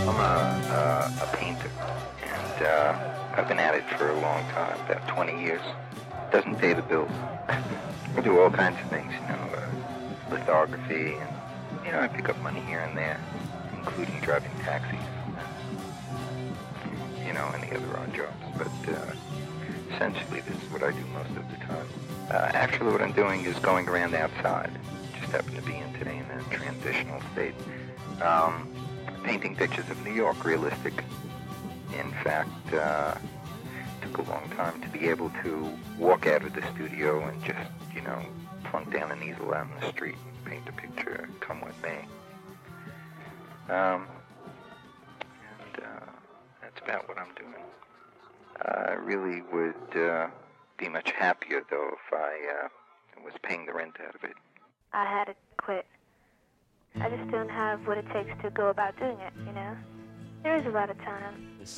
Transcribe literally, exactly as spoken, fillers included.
I'm a, uh, a painter, and uh, I've been at it for a long time, about twenty years. Doesn't pay the bills. I do all kinds of things, you know, uh, lithography, and, you know, I pick up money here and there, including driving taxis, you know, and the other odd jobs. But uh, essentially, this is what I do most of the time. Uh, actually, what I'm doing is going around outside. Just happen to be in today in a transitional state. Um, painting pictures of New York, realistic. In fact, uh, took a long time to be able to walk out of the studio and just, you know, plunk down an easel out in the street and paint a picture, come what may. Um, and uh, that's about what I'm doing. I really would uh, be much happier, though, if I uh, was paying the rent out of it. I had to quit. I just don't have what it takes to go about doing it, you know? There is a lot of time.